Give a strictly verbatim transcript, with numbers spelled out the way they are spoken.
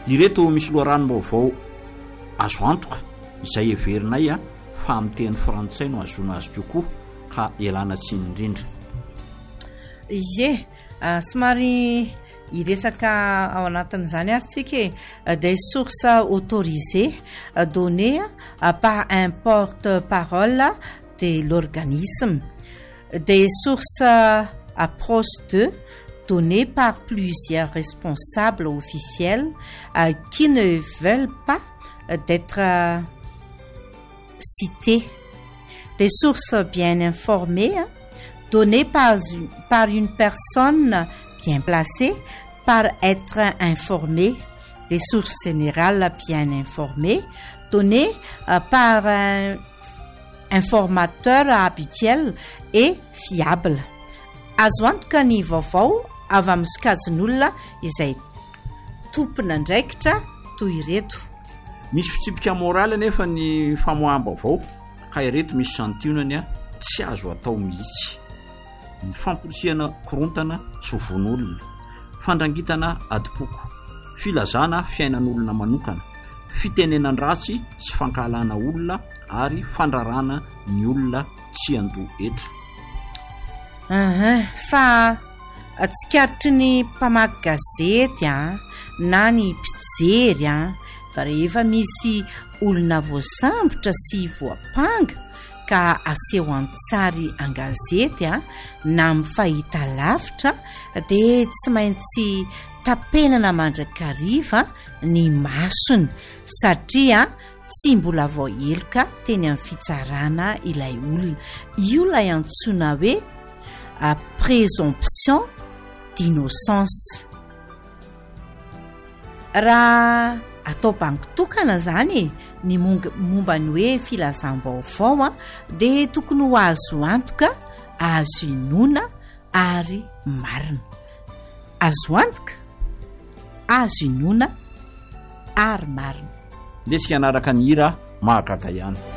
ireto misy loharanom-baovao azo antoka izay everinay a fa amin'ny teny frantsay no azona azy kokoa ka ialana tsiny indrindra. Ie somary iresaka ao anatin'izany ary tsika des sources autorisées données par un porte-parole de l'organisme, des sources approches d'eux données par plusieurs responsables officiels euh, qui ne veulent pas euh, d'être euh, cités, des sources bien informées hein, données par, par une personne bien placée par être informée, des sources générales bien informées données euh, par un informateur habituel et fiable. Azo antoka ny vaovao avy amin'ny sokajin'olona izay tompona ndraikitra toy ireto. Misy fitsipika moraly nefa ny famoaham-baovao ka ireto misy santionany a tsy azo atao mihitsy. Ny famporisihana korontana sy von'olona, fandrangitana adipoko, filazana fiainan'olona manokana, fitenenan-dratsy sy fankahalana olona ary fandrarana ny olona tsy andoha etra. Uh-huh. Fa tsikaritry ny mpamaky gazety a na ny mpijery a fa rehefa misy olona voasambotra sy voapanga ka aseho an-tsary an-gazety a na amin'ny fahita lavitra dia tsy maintsy tapenana mandrakariva ny masony satria tsy mbola voaheloka teny amin'ny fitsarana ilay olona. Io lay antsoina hoe à présomption d'innocence. Raha atao bangitokana zany ny momba ny hoe filazam-baovao a dia tokony ho azo antoka, azo inona ary marina. Azo antoka, azo inona ary marina. Ndesika anaraka ny hira mahagaga ihany.